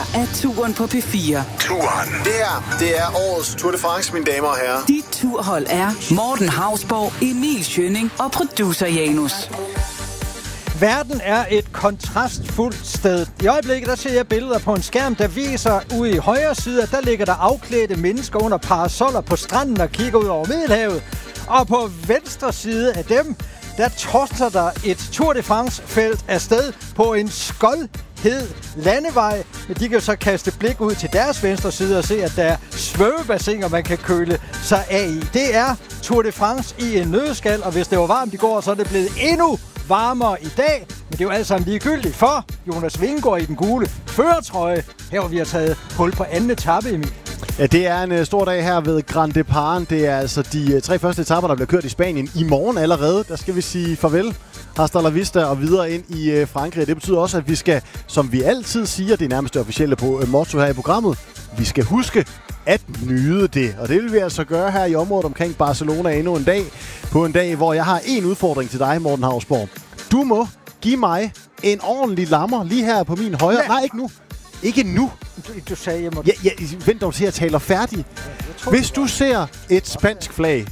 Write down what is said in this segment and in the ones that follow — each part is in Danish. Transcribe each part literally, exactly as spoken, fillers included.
her er Turen på P fire. Turen. Det her, det er årets Tour de France, mine damer og herrer. Dit turhold er Morten Hausborg, Emil Schønning og producer Janus. Verden er et kontrastfuldt sted. I øjeblikket der ser jeg billeder på en skærm, der viser ude i højre side, at der ligger der afklædte mennesker under parasoller på stranden og kigger ud over Middelhavet. Og på venstre side af dem, der torser der et Tour de France-felt afsted på en skoldhed landevej. Men de kan jo så kaste blik ud til deres venstre side og se, at der er svømmebassiner, man kan køle sig af i. Det er Tour de France i en nøddeskal, og hvis det var varmt i går, så er det blevet endnu varmere i dag. Men det er jo alt sammen ligegyldigt, for Jonas Vingegaard i den gule førertrøje. Her hvor vi har taget hul på anden etape, Emil. Ja, det er en uh, stor dag her ved Grand Depart. Det er altså de uh, tre første etaper, der bliver kørt i Spanien i morgen allerede. Der skal vi sige farvel, hasta la vista og videre ind i uh, Frankrig. Det betyder også, at vi skal, som vi altid siger, det er nærmest det officielle på uh, motto her i programmet, vi skal huske at nyde det. Og det vil vi altså gøre her i området omkring Barcelona endnu en dag. På en dag, hvor jeg har en udfordring til dig, Morten Hausborg. Du må give mig en ordentlig lammer lige her på min højre. Nej, Nej ikke nu. Ikke nu. Du, du sagde, jeg må... Ja, ja, vent dog til, at jeg taler færdig. Ja, Hvis du ser et spansk flag,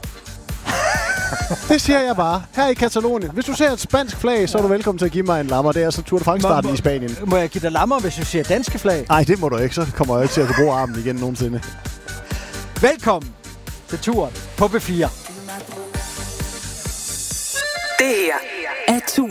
det siger jeg bare, her i Katalonien. Hvis du ser et spansk flag, så er du velkommen til at give mig en lammer. Det er så Tour de France-starten i Spanien. Må jeg give dig lammer, hvis du ser danske flag? Nej, det må du ikke. Så kommer jeg ikke til at kunne bruge armen igen nogensinde. Velkommen til Turen på P fire. Det her er Turen